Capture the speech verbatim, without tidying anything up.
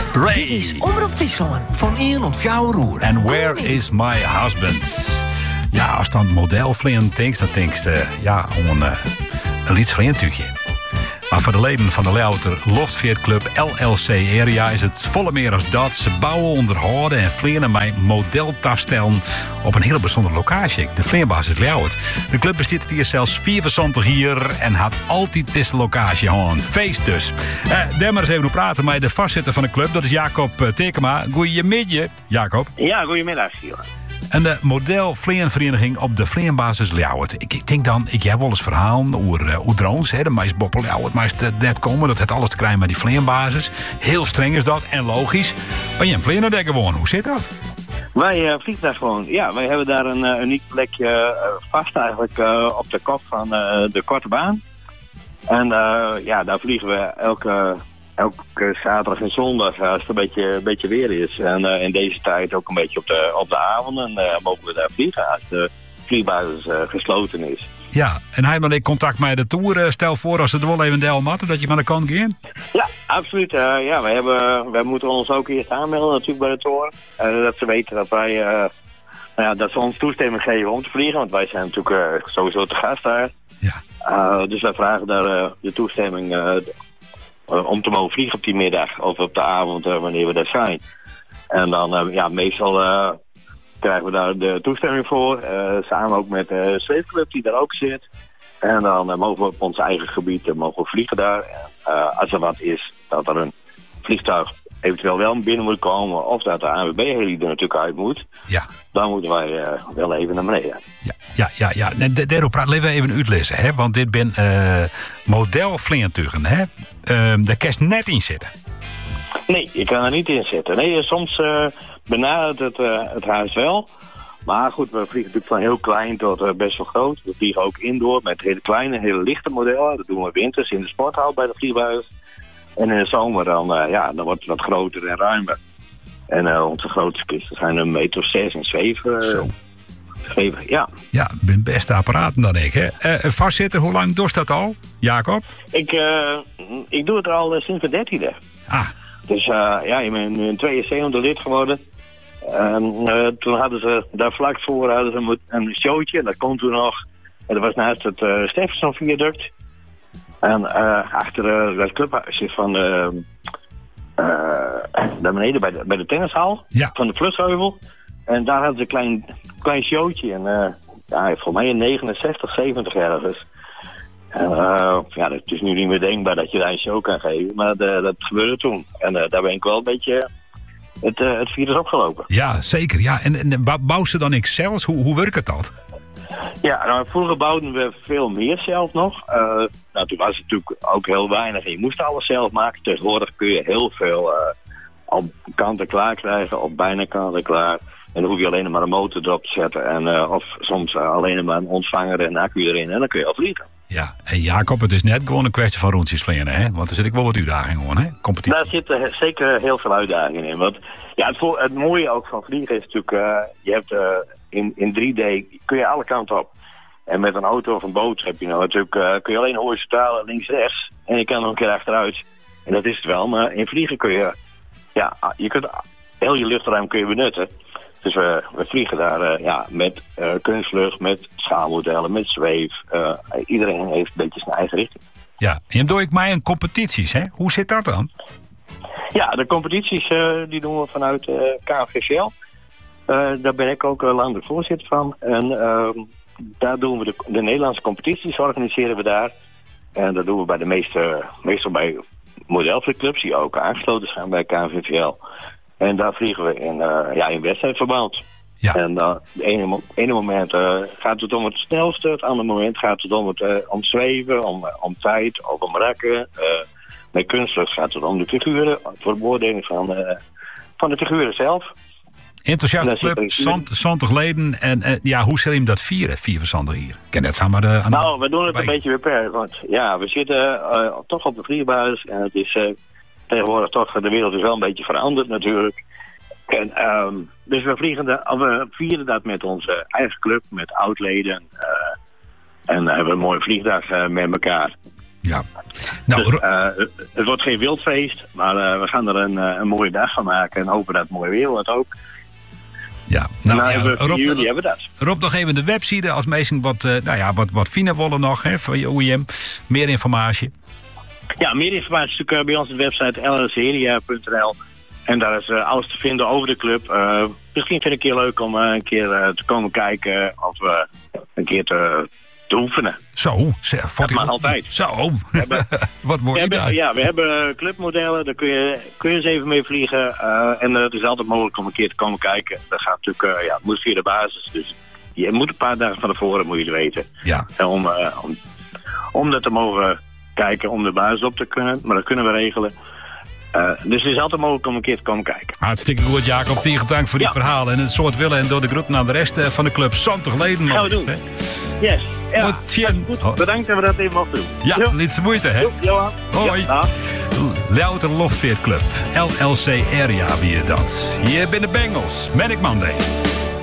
Ray. Dit is Omroep Friesland. Van één op jouw roer. And where is my husband? Ja, als dan modelvleend denkt, dan denkt je ja, om een, uh, een lietsvleendtukje. Maar voor de leden van de Louter Loftveertclub L L C Area is het volle meer als dat. Ze bouwen, onderhouden en vleenen mij modeltafstellen op een hele bijzondere locatie. De vleerbasis Ljouwert. De club bestaat hier zelfs vierentwintig hier en had altijd deze locatie gewoon feest dus. Uh, daar maar eens even op praten met de vastzitter van de club. Dat is Jacob Tekema. Goeiemiddag, Jacob. Ja, goedemiddag, Sjoerd. En de modelvleenvereniging op de vleenbasis Ljouwert. Ik, ik denk dan, ik heb wel eens verhalen over, uh, over drones. Hè, de meest boppel Ljouwert, maar het net komen. Dat het alles te krijgen met die vleenbasis. Heel streng is dat en logisch. Maar je een vleener gewoon, hoe zit dat? Wij uh, vliegen daar gewoon. Ja, wij hebben daar een uh, uniek plekje uh, vast eigenlijk uh, op de kop van uh, de korte baan. En uh, ja, daar vliegen we elke... Elke zaterdag en zondag als het een beetje, een beetje weer is. En uh, in deze tijd ook een beetje op de, op de avond. En uh, mogen we daar vliegen als de vliegbasis uh, gesloten is. Ja, en hij had ik contact met de Tour. Stel voor als het wel even deel matten dat je maar naar kan gaan. Ja, absoluut. Uh, ja, wij, hebben, wij moeten ons ook eerst aanmelden natuurlijk bij de Tour. Uh, dat ze weten dat wij uh, nou ja, dat ze ons toestemming geven om te vliegen. Want wij zijn natuurlijk uh, sowieso te gast daar. Ja. Uh, dus wij vragen daar uh, de toestemming... Uh, om te mogen vliegen op die middag of op de avond uh, wanneer we daar zijn. En dan, uh, ja, meestal uh, krijgen we daar de toestemming voor. Uh, samen ook met de zweefclub die daar ook zit. En dan uh, mogen we op ons eigen gebied uh, mogen we vliegen daar. En, uh, als er wat is, dat er een vliegtuig eventueel wel binnen moet komen. Of dat de A N W B-heli er natuurlijk uit moet. Ja. Dan moeten wij uh, wel even naar beneden. Ja, ja, ja. ja. En daarop laten we even uitlezen, hè? Want dit ben uh, modelvleentuigen, hè? Uh, daar kan je net in zitten. Nee, je kan er niet in zitten. Nee, soms uh, benadert het, uh, het huis wel. Maar goed, we vliegen natuurlijk van heel klein tot uh, best wel groot. We vliegen ook indoor met hele kleine, hele lichte modellen. Dat doen we winters in de sporthal bij de vliegbasis. En in de zomer dan, uh, ja, dan wordt het wat groter en ruimer. En uh, onze grootste kisten zijn een meter of zes en zeven. Uh, Zo. zeven, ja. Ja, ben beste apparaten dan ik, hè? Uh, vastzitten, hoe lang doet dat al, Jacob? Ik, uh, ik doe het al uh, sinds de dertiende. Ah. Dus uh, ja, ik ben nu in tweeënzeventig lid geworden. En uh, toen hadden ze, daar vlak voor hadden ze een showtje. En dat kon toen nog. En dat was naast het uh, Steffenson viaduct. En uh, achter uh, dat clubhuisje van uh, uh, daar beneden bij de, bij de tennishal. Ja. Van de Vluchtheuvel. En daar hadden ze een klein, klein showtje. En uh, ja, volgens mij in negenenzestig, zeventig ergens. En uh, ja, het is nu niet meer denkbaar dat je daar een show kan geven. Maar de, dat gebeurde toen. En uh, daar ben ik wel een beetje het, uh, het virus opgelopen. Ja, zeker. Ja. En, en bouw ze dan ik zelfs? Hoe, hoe werkt dat? Ja, nou, vroeger bouwden we veel meer zelf nog. Uh, nou, toen was het natuurlijk ook heel weinig en je moest alles zelf maken. Tegenwoordig kun je heel veel uh, op kanten klaar krijgen, op bijna kanten klaar. En dan hoef je alleen maar een motor erop te zetten. En, uh, of soms uh, alleen maar een ontvanger en een accu erin en dan kun je al vliegen. Ja, en Jacob, het is net gewoon een kwestie van rondjes vliegen, hè? Want er zit ik wel wat uitdagingen gewoon, hè? Competitie. Daar zitten uh, zeker heel veel uitdagingen in. Want ja, het, vo- het mooie ook van vliegen is natuurlijk, uh, je hebt... Uh, In, in drie D kun je alle kanten op. En met een auto of een boot heb je nou natuurlijk, uh, kun je alleen horizontaal links-rechts. En je kan nog een keer achteruit. En dat is het wel. Maar in vliegen kun je, ja, je kunt heel je luchtruim kun je benutten. Dus we, we vliegen daar uh, ja, met uh, kunstvlucht, met schaalmodellen, met zweef. Uh, iedereen heeft een beetje zijn eigen richting. Ja, en doe ik mij in competities, hè? Hoe zit dat dan? Ja, de competities uh, die doen we vanuit uh, K N V V L. Uh, daar ben ik ook uh, landelijk voorzitter van. En uh, daar doen we de, de Nederlandse competities, organiseren we daar. En dat doen we bij de meeste, meestal bij modelvliegclubs die ook aangesloten zijn bij K N V V L. En daar vliegen we in, uh, ja, in wedstrijdverband. Ja. En uh, het ene, ene moment uh, gaat het om het snelste, het andere moment gaat het om het uh, om zweven, om, uh, om tijd of om rakken. Uh, met kunstvlucht gaat het om de figuren, voor de beoordeling van, uh, van de figuren zelf. Enthousiaste club, zantig leden. En uh, ja, hoe zal je hem dat vieren, vier verzanden hier? Ken net samen maar de, aan nou, we doen het bij. een beetje beperkt. Want ja, we zitten uh, toch op de vliegbasis. En het is uh, tegenwoordig toch, de wereld is wel een beetje veranderd natuurlijk. En, um, dus we, vliegen de, we vieren dat met onze eigen club, met oud-leden. Uh, en dan hebben we een mooie vliegdag uh, met elkaar. Ja. Nou, dus, uh, het, het wordt geen wildfeest, maar uh, we gaan er een, uh, een mooie dag van maken en hopen dat het mooi weer wordt ook. Ja, nou, nou ja, hebben we, Rob, jullie hebben dat. Rob, nog even de website als mensen wat, uh, nou ja, wat, wat finer willen nog hè, van je O I M. Meer informatie. Ja, meer informatie is natuurlijk bij ons op de website l l seria punt n l. En daar is uh, alles te vinden over de club. Uh, misschien vind ik het heel leuk om uh, een keer uh, te komen kijken of uh, een keer te, te oefenen. Zo, dat mag altijd. Zo, hebben, wat mooi idee. Ja, we hebben clubmodellen, daar kun je, kun je eens even mee vliegen. Uh, en uh, het is altijd mogelijk om een keer te komen kijken. Dat gaat natuurlijk, uh, ja, het moet via de basis. Dus je moet een paar dagen van tevoren, moet je het weten. Ja. En om, uh, om, om dat te mogen kijken, om de basis op te kunnen. Maar dat kunnen we regelen. Uh, dus het is altijd mogelijk om een keer te komen kijken. Hartstikke goed, Jacob. Tegen dank voor die ja. verhalen. En het soort willen en door de groep naar de rest uh, van de club. zantig leden. Gaan we doen. Hè? Yes. Ja. Goed, bedankt dat we dat even mochten doen. Ja, jo. Niet zo moeite, hè? Jo, Johan. Hoi. Ja, Louter Lofveerclub. L L C Area wie je dat. Hier binnen Bengals. Manic Monday.